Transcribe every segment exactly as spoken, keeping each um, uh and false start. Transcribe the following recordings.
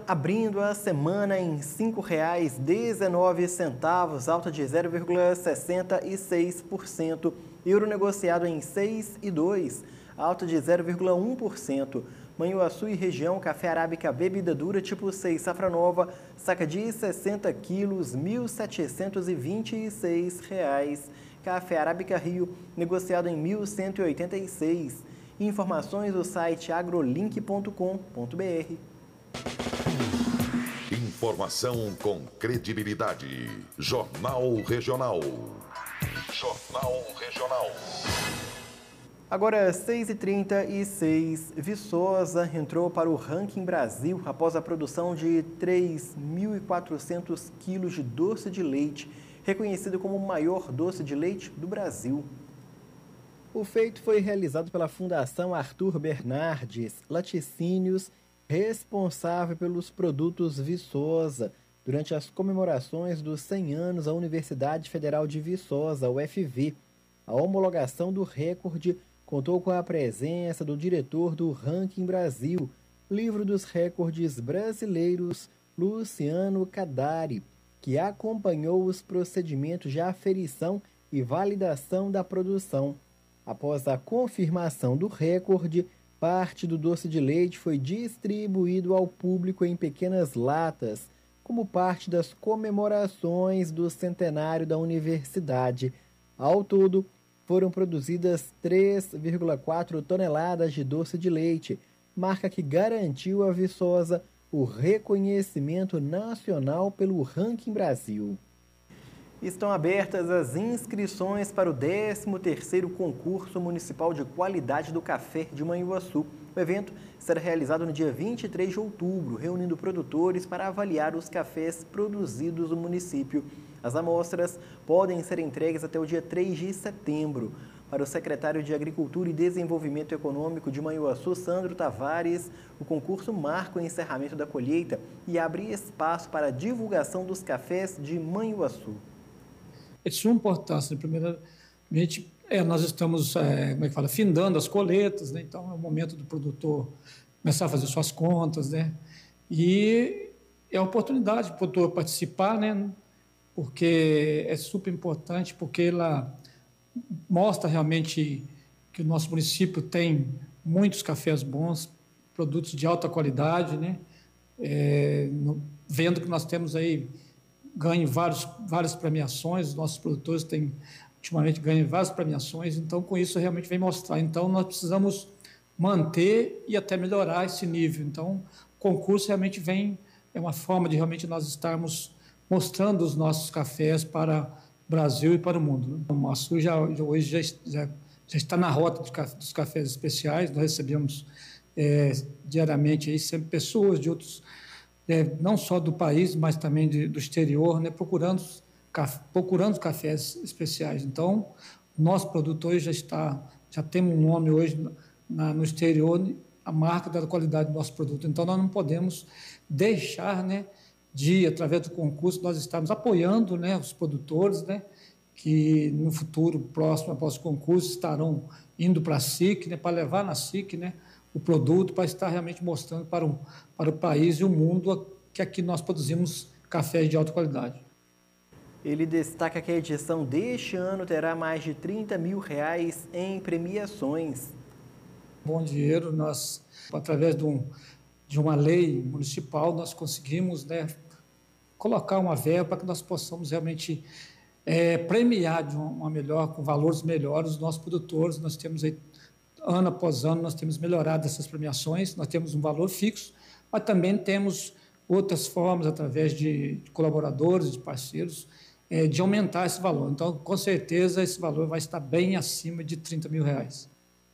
abrindo a semana em cinco reais e dezenove centavos, alta de zero vírgula sessenta e seis por cento. Euro negociado em seis reais e dois centavos, alta de zero vírgula um por cento. Manhuaçu e região, café arábica bebida dura tipo seis safra nova, saca de sessenta quilos, mil setecentos e vinte e seis reais. Café arábica Rio, negociado em mil cento e oitenta e seis. Informações do site agrolink ponto com ponto br. Informação com credibilidade. Jornal Regional. Jornal Regional. Agora, seis e trinta e seis, Viçosa entrou para o Ranking Brasil após a produção de três mil e quatrocentos quilos de doce de leite, reconhecido como o maior doce de leite do Brasil. O feito foi realizado pela Fundação Arthur Bernardes Laticínios, responsável pelos produtos Viçosa, durante as comemorações dos cem anos da Universidade Federal de Viçosa, U F V. A homologação do recorde contou com a presença do diretor do Ranking Brasil, livro dos recordes brasileiros, Luciano Cadari, que acompanhou os procedimentos de aferição e validação da produção. Após a confirmação do recorde, parte do doce de leite foi distribuído ao público em pequenas latas, como parte das comemorações do centenário da universidade. Ao todo, foram produzidas três vírgula quatro toneladas de doce de leite, marca que garantiu a Viçosa o reconhecimento nacional pelo Ranking Brasil. Estão abertas as inscrições para o décimo terceiro Concurso Municipal de Qualidade do Café de Manhuaçu. O evento será realizado no dia vinte e três de outubro, reunindo produtores para avaliar os cafés produzidos no município. As amostras podem ser entregues até o dia três de setembro. Para o secretário de Agricultura e Desenvolvimento Econômico de Manhuaçu, Sandro Tavares, o concurso marca o encerramento da colheita e abre espaço para a divulgação dos cafés de Manhuaçu. É de suma importância, primeiramente, é, nós estamos, é, como é que fala, findando as colheitas, né? Então é o momento do produtor começar a fazer suas contas, né? E é a oportunidade do produtor participar, né? Porque é super importante, porque ela mostra realmente que o nosso município tem muitos cafés bons, produtos de alta qualidade, né? É, no, vendo que nós temos aí ganho vários, várias premiações, os nossos produtores têm, ultimamente, ganham várias premiações, então, com isso, realmente vem mostrar. Então, nós precisamos manter e até melhorar esse nível. Então, o concurso realmente vem, é uma forma de realmente nós estarmos mostrando os nossos cafés para o Brasil e para o mundo. O Manhuaçu já, já, hoje já, já, já está na rota de, dos cafés especiais, nós recebemos é, diariamente aí, sempre pessoas de outros É, não só do país, mas também de, do exterior, né, procurando, caf, procurando cafés especiais. Então, o nosso produtor já está, já temos um nome hoje na, no exterior, a marca da qualidade do nosso produto. Então, nós não podemos deixar, né, de, através do concurso, nós estarmos apoiando, né, os produtores, né, que no futuro próximo, após o concurso, estarão indo para a S I C, né, para levar na S I C, né, o produto, para estar realmente mostrando para o, para o país e o mundo que aqui nós produzimos cafés de alta qualidade. Ele destaca que a edição deste ano terá mais de trinta mil reais em premiações. Bom dinheiro, nós, através de, um, de uma lei municipal, nós conseguimos, né, colocar uma verba para que nós possamos realmente é, premiar de uma, uma melhor, com valores melhores os nossos produtores. Nós temos aí, ano após ano, nós temos melhorado essas premiações, nós temos um valor fixo, mas também temos outras formas, através de, de colaboradores, de parceiros, é, de aumentar esse valor. Então, com certeza, esse valor vai estar bem acima de trinta mil reais.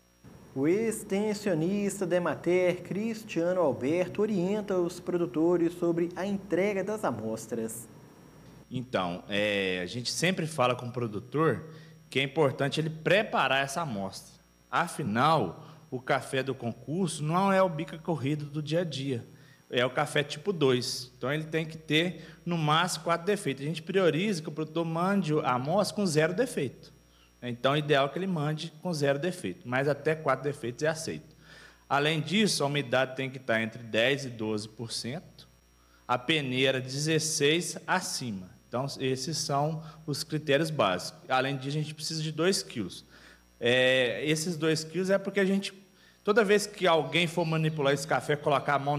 O extensionista da Emater, Cristiano Alberto, orienta os produtores sobre a entrega das amostras. Então, é, a gente sempre fala com o produtor que é importante ele preparar essa amostra. Afinal, o café do concurso não é o bica corrido do dia a dia, é o café tipo dois. Então, ele tem que ter, no máximo, quatro defeitos. A gente prioriza que o produtor mande a amostra com zero defeito. Então, o ideal é que ele mande com zero defeito, mas até quatro defeitos é aceito. Além disso, a umidade tem que estar entre dez por cento e doze por cento, a peneira dezesseis acima. Então, esses são os critérios básicos. Além disso, a gente precisa de dois quilos. É, esses dois quilos é porque a gente, toda vez que alguém for manipular esse café, colocar a mão